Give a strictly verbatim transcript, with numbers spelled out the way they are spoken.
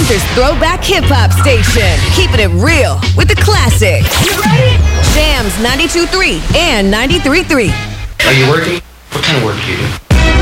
Hunter's throwback hip-hop station. Keeping it real with the classics. You ready? Jams ninety-two point three and ninety-three point three. Are you working? What kind of work do you do?